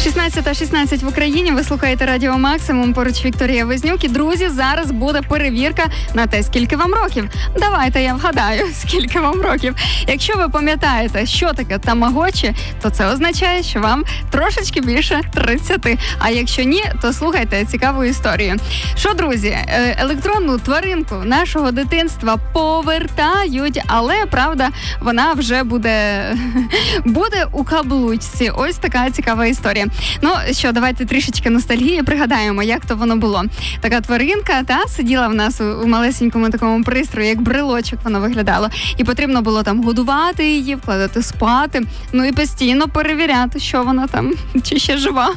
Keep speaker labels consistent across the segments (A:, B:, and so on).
A: 16:16 в Україні. Ви слухаєте Радіо Максимум. Поруч Вікторія Вознюк. І, друзі, зараз буде перевірка на те, скільки вам років. Давайте я вгадаю, скільки вам років. Якщо ви пам'ятаєте, що таке тамагочі, то це означає, що вам трошечки більше 30. А якщо ні, то слухайте цікаву історію. Що, друзі, електронну тваринку нашого дитинства повертають, але, правда, вона вже буде у каблучці. Ось така цікава історія. Ну, що, давайте трішечки ностальгії пригадаємо, як то воно було. Така тваринка, сиділа в нас у малесенькому такому пристрої, як брелочок воно виглядало. І потрібно було там годувати її, вкладати спати, ну і постійно перевіряти, що вона там, чи ще жива.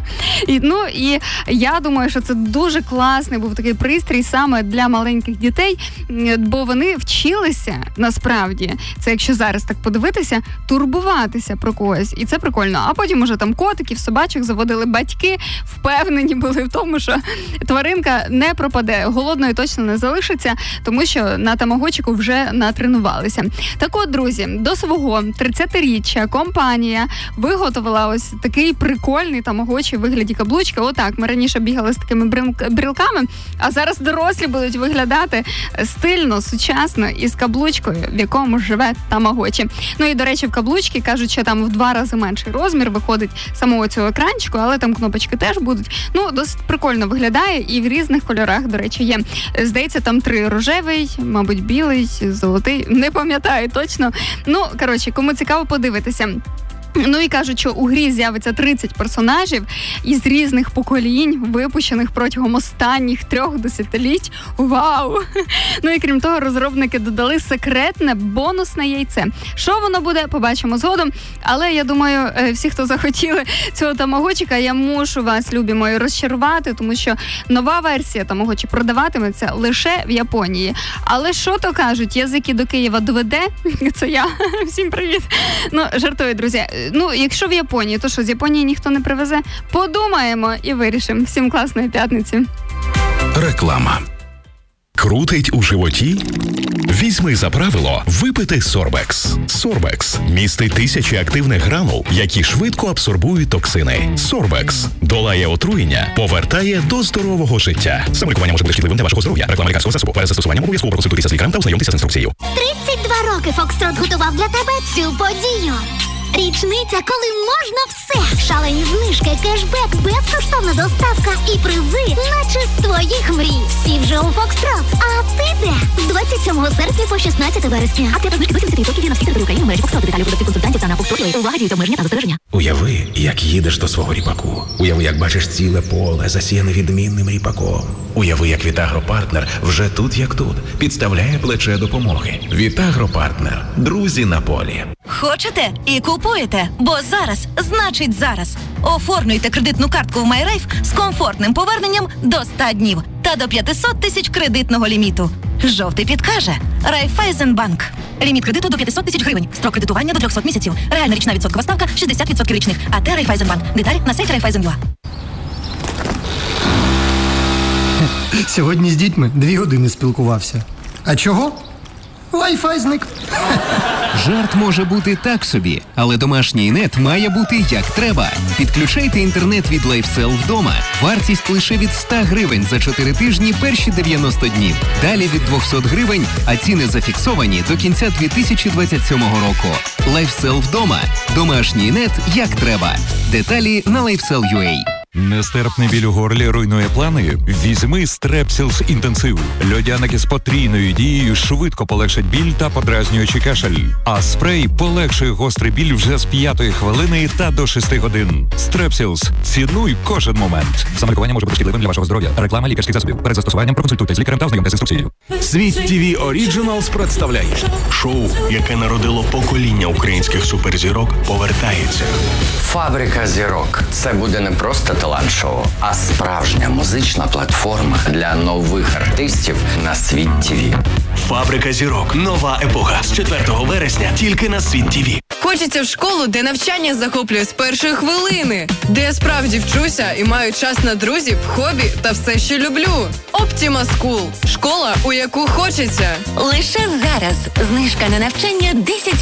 A: І я думаю, що це дуже класний був такий пристрій саме для маленьких дітей, бо вони вчилися, насправді, це якщо зараз так подивитися, турбуватися про когось. І це прикольно. А потім уже там котиків, собачок заводили батьки, впевнені були в тому, що тваринка не пропаде, голодною точно не залишиться, тому що на тамагочику вже натренувалися. Так от, друзі, до свого 30-річчя компанія виготовила ось такий прикольний тамагочі в вигляді каблучки. Отак, ми раніше бігали з такими брілками, а зараз дорослі будуть виглядати стильно, сучасно і з каблучкою, в якому живе тамагочі. Ну і, до речі, в каблучці кажуть, що там в 2 рази менший розмір виходить самого цього екранчику, але там кнопочки теж будуть. Ну, досить прикольно виглядає і в різних кольорах, до речі, є. Здається, там 3: рожевий, мабуть, білий, золотий, не пам'ятаю точно. Ну, коротше, кому цікаво, подивитися. Ну і кажуть, що у грі з'явиться 30 персонажів із різних поколінь, випущених протягом останніх 3 десятиліть. Вау! Ну і крім того, розробники додали секретне бонусне яйце. Що воно буде, побачимо згодом. Але я думаю, всі, хто захотіли цього тамагочика, я мушу вас, любі мої, розчарувати, тому що нова версія тамагочі продаватиметься лише в Японії. Але що то кажуть, язики до Києва доведе? Це я. Всім привіт. Ну, жартую, друзі. Ну, якщо в Японії, то що, з Японії ніхто не привезе? Подумаємо і вирішимо. Всім класної п'ятниці.
B: Реклама. Крутить у животі? Візьми за правило випити Сорбекс. Сорбекс містить 1000 активних гранул, які швидко абсорбують токсини. Сорбекс долає отруєння, повертає до здорового життя. Саме лікування може бути шкідливим для вашого здоров'я. Реклама лікарського засобу. Перед застосуванням обов'язково проконсультуйтеся з лікарем та ознайомтеся з інструкцією.
C: 32 роки Фокстрот готував для тебе цю подію. Річниця, коли можна все. Шалені знижки, кешбек, безкоштовна доставка і призи, наче з твоїх мрій. Всі вже у Фокстрот. А ти де? З 27 серпня по 16 вересня. Аптека знижки до 70% є на всі території України. Мережі Фокстрот. Деталі продавців, консультантів та на Фокстрот. Увага, діють обмеження та застереження.
D: Уяви, як їдеш до свого ріпаку. Уяви, як бачиш ціле поле, засіяне відмінним ріпаком. Уяви, як Вітагропартнер вже тут, як тут, підставляє плече допомоги. Вітагропартнер. Друзі на полі.
E: Хочете? І купуєте. Бо зараз, значить зараз. Оформлюйте кредитну картку в MyRife з комфортним поверненням до 100 днів та до 500 тисяч кредитного ліміту. Жовтий підкаже. Райфайзенбанк. Ліміт кредиту до 500 тисяч гривень. Строк кредитування до 300 місяців. Реальна річна відсоткова ставка 60% річних. АТ Райфайзенбанк. Деталі на сайті Райфайзен.ua.
F: Сьогодні з дітьми 2 години спілкувався. А чого? Wi-Fi зник.
G: Жарт може бути так собі, але домашній нет має бути як треба. Підключайте інтернет від LifeCell вдома. Вартість лише від 100 гривень за 4 тижні перші 90 днів. Далі від 200 гривень, а ціни зафіксовані до кінця 2027 року. LifeCell вдома. Домашній нет як треба. Деталі на LifeCell.ua.
H: Нестерпний біль у горлі руйнує плани? Візьми Стрепсілс інтенсив. Льодяник із потрійною дією швидко полегшить біль та подразнюючий кашель. А спрей полегшує гострий біль вже з 5-ї хвилини та до 6 годин. Стрепсілс. Цінуй кожен момент. Саме лікування може бути шкідливим для вашого здоров'я. Реклама лікарських засобів. Перед застосуванням проконсультуйтесь з лікарем та ознайомтеся з інструкцією.
D: Світ ТВ Оріджиналс представляє шоу, яке народило покоління українських суперзірок, повертається.
I: Фабрика зірок. Це буде не просто талант-шоу, а справжня музична платформа для нових артистів на Світ ТВ.
D: Фабрика зірок. Нова епоха. З 4 вересня тільки на Світ ТВ.
J: Хочеться в школу, де навчання захоплює з першої хвилини, де я справді вчуся і маю час на друзів, хобі та все, що люблю. Optima School. Школа, у яку хочеться.
E: Лише зараз знижка на навчання 10%